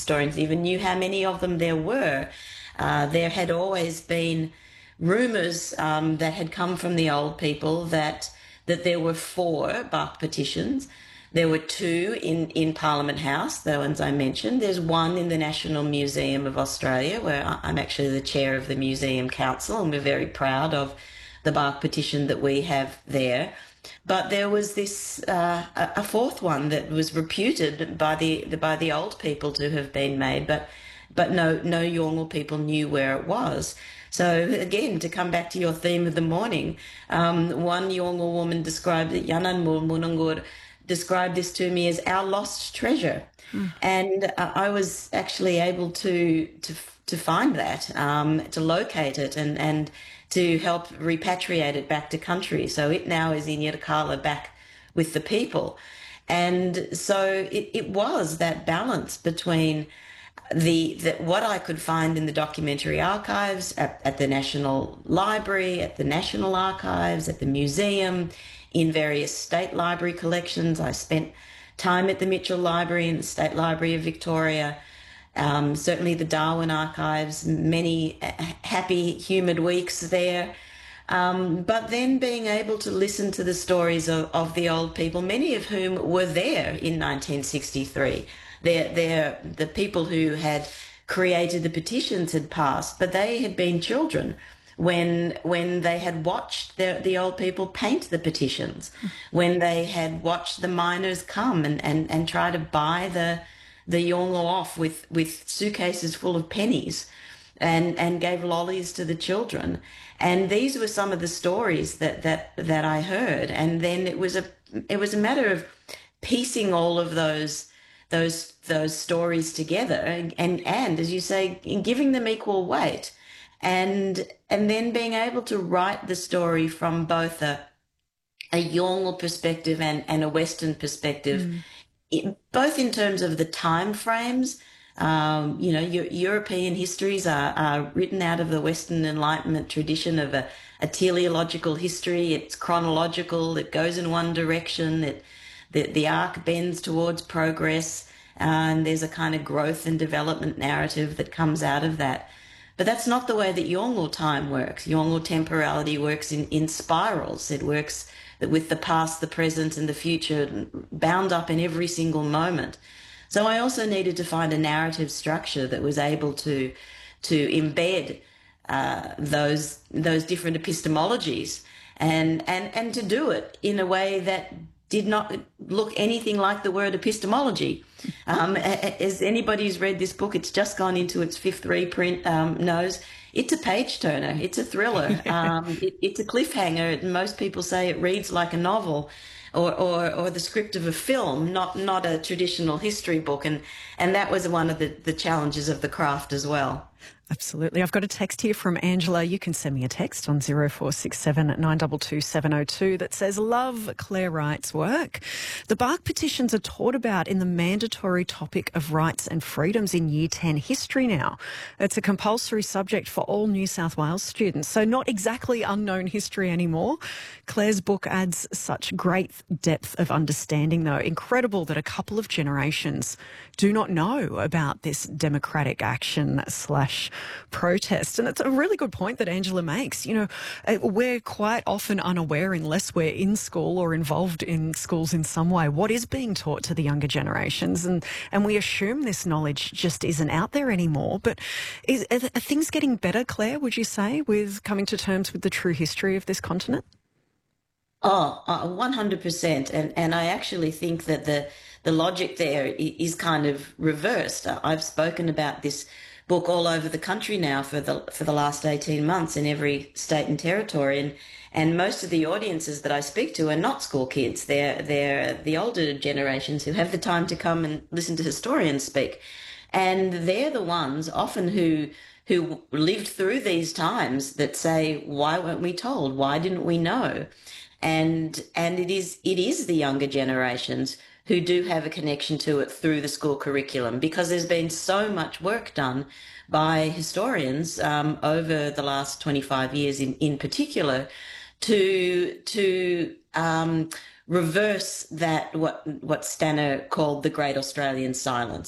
historians even knew how many of them there were. There had always been rumours that had come from the old people that there were 4 bark petitions. There were 2 in Parliament House, the ones I mentioned. There's 1 in the National Museum of Australia, where I'm actually the chair of the Museum Council, and we're very proud of the bark petition that we have there. But there was this a 4th one that was reputed by the old people to have been made, but no Yolngu people knew where it was. So again, to come back to your theme of the morning, one Yolngu woman described it, Yanan Munungur, described this to me as our lost treasure. And I was actually able to find that, to locate it and to help repatriate it back to country. So it now is in Yirrkala, back with the people. And so it was that balance between what I could find in the documentary archives, at the National Library, at the National Archives, at the museum, in various state library collections. I spent time at the Mitchell Library and the State Library of Victoria, certainly the Darwin Archives, many happy, humid weeks there. But then being able to listen to the stories of the old people, many of whom were there in 1963. They're the people who had created the petitions had passed, but they had been children when they had watched the old people paint the petitions, when they had watched the miners come and try to buy the Yolngu off with suitcases full of pennies and gave lollies to the children. And these were some of the stories that I heard. And then it was a matter of piecing all of those stories together and as you say, giving them equal weight. And then being able to write the story from both a Yolngu perspective and a Western perspective, both in terms of the time frames. European histories are written out of the Western Enlightenment tradition of a teleological history. It's chronological. It goes in one direction. The arc bends towards progress, and there's a kind of growth and development narrative that comes out of that. But that's not the way that Yolngu time works. Yolngu temporality works in spirals. It works with the past, the present, and the future bound up in every single moment. So I also needed to find a narrative structure that was able to embed those different epistemologies and to do it in a way that did not look anything like the word epistemology. As anybody who's read this book, it's just gone into its 5th reprint, knows it's a page turner, it's a thriller, it's a cliffhanger. Most people say it reads like a novel or the script of a film, not a traditional history book, and that was one of the challenges of the craft as well. Absolutely. I've got a text here from Angela. You can send me a text on 0467 922 702 that says, love Claire Wright's work. The bark petitions are taught about in the mandatory topic of rights and freedoms in Year 10 history now. It's a compulsory subject for all New South Wales students, so not exactly unknown history anymore. Claire's book adds such great depth of understanding, though. Incredible that a couple of generations do not know about this democratic action / protest. And it's a really good point that Angela makes. You know, we're quite often unaware, unless we're in school or involved in schools in some way, what is being taught to the younger generations. And we assume this knowledge just isn't out there anymore. But are things getting better, Claire, would you say, with coming to terms with the true history of this continent? 100%. And I actually think that the logic there is kind of reversed. I've spoken about this book all over the country now for the last 18 months in every state and territory, and most of the audiences that I speak to are not school kids. They're the older generations who have the time to come and listen to historians speak, and they're the ones often who lived through these times that say, why weren't we told? Why didn't we know? And it is the younger generations who do have a connection to it through the school curriculum, because there's been so much work done by historians over the last 25 years in particular to reverse that, what Stanner called the Great Australian Silence,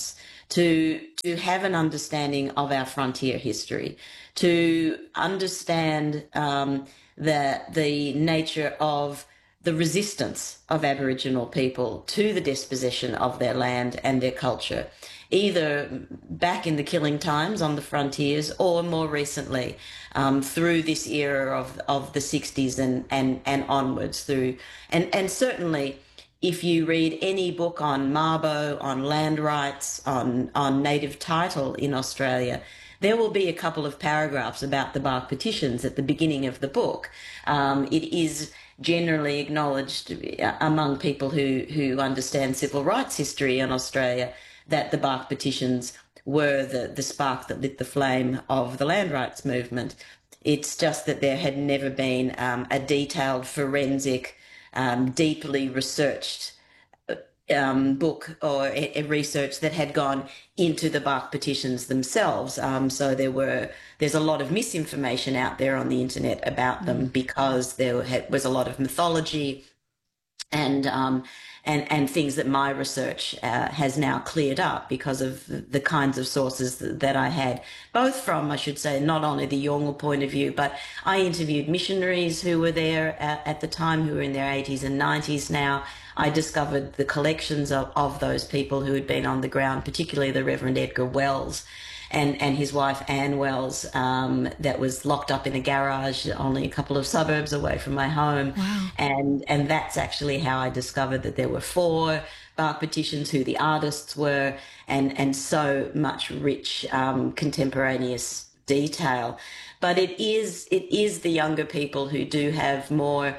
to have an understanding of our frontier history, to understand the nature of the resistance of Aboriginal people to the dispossession of their land and their culture, either back in the killing times on the frontiers or more recently through this era of the 60s and onwards through. And certainly if you read any book on Mabo, on land rights, on native title in Australia, there will be a couple of paragraphs about the bark petitions at the beginning of the book. It is generally acknowledged among people who understand civil rights history in Australia that the bark petitions were the spark that lit the flame of the land rights movement. It's just that there had never been a detailed forensic, deeply researched book or a research that had gone into the bark petitions themselves. So there's a lot of misinformation out there on the internet about them because there was a lot of mythology and things that my research has now cleared up because of the kinds of sources that I had, both from, I should say, not only the Yolngu point of view, but I interviewed missionaries who were there at the time, who were in their 80s and 90s now. I discovered the collections of those people who had been on the ground, particularly the Reverend Edgar Wells and his wife Anne Wells, that was locked up in a garage only a couple of suburbs away from my home. Wow. And that's actually how I discovered that there were 4 bark petitions, who the artists were, and so much rich contemporaneous detail. But it is the younger people who do have more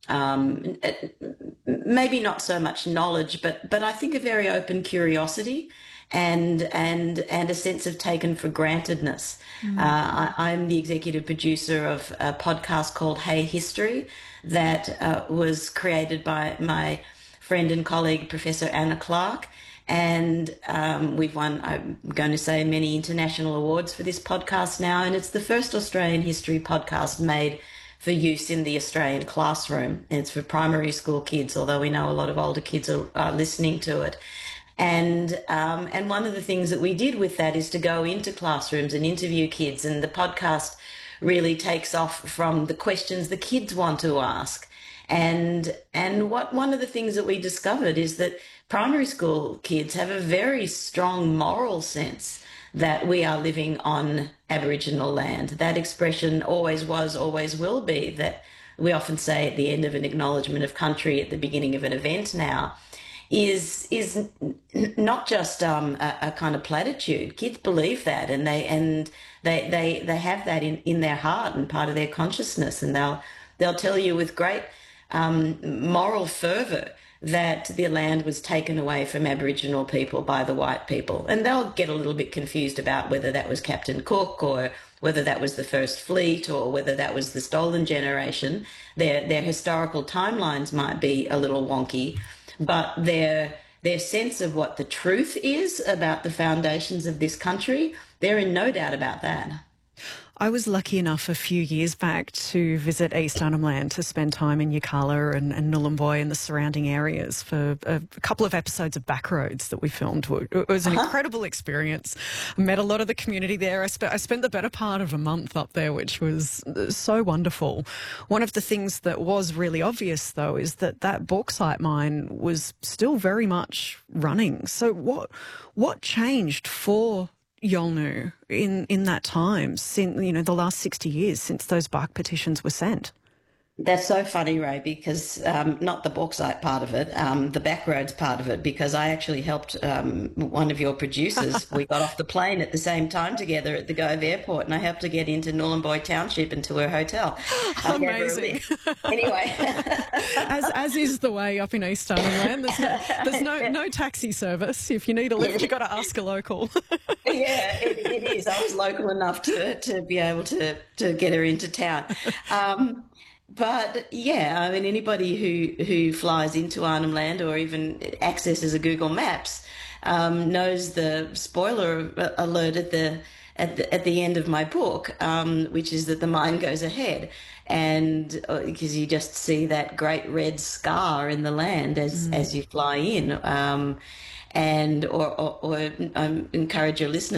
maybe not so much knowledge, but I think a very open curiosity and a sense of taken for grantedness. I'm the executive producer of a podcast called Hey History that was created by my friend and colleague, Professor Anna Clark. And we've won, I'm going to say, many international awards for this podcast now. And it's the first Australian history podcast made for use in the Australian classroom. And it's for primary school kids, although we know a lot of older kids are listening to it. And one of the things that we did with that is to go into classrooms and interview kids. And the podcast really takes off from the questions the kids want to ask. And one of the things that we discovered is that primary school kids have a very strong moral sense that we are living on Aboriginal land. That expression always was, always will be, that we often say at the end of an acknowledgement of country at the beginning of an event now, is not just a kind of platitude. Kids believe that, and they have that in their heart and part of their consciousness, and they'll tell you with great moral fervour that the land was taken away from Aboriginal people by the white people. And they'll get a little bit confused about whether that was Captain Cook or whether that was the First Fleet or whether that was the Stolen Generation. Their historical timelines might be a little wonky, but their sense of what the truth is about the foundations of this country, they're in no doubt about that. I was lucky enough a few years back to visit East Arnhem Land, to spend time in Yirrkala and Nhulunbuy and the surrounding areas for a couple of episodes of Backroads that we filmed. It was an incredible experience. I met a lot of the community there. I spent the better part of a month up there, which was so wonderful. One of the things that was really obvious, though, is that bauxite mine was still very much running. So what changed for Yolngu in that time, since the last 60 years since those bark petitions were sent? That's so funny, Ray, because not the bauxite part of it, the Backroads part of it, because I actually helped one of your producers. We got off the plane at the same time together at the Gove Airport, and I helped her get into Nhulunbuy Township and to her hotel. Amazing. Anyway. as is the way up in East Arnhem Land. There's no taxi service. If you need a lift, you've got to ask a local. Yeah, it is. I was local enough to be able to get her into town. But yeah, I mean, anybody who flies into Arnhem Land or even accesses a Google Maps knows the spoiler alert at the end of my book, which is that the mine goes ahead, and because you just see that great red scar in the land as you fly in. and or encourage your listeners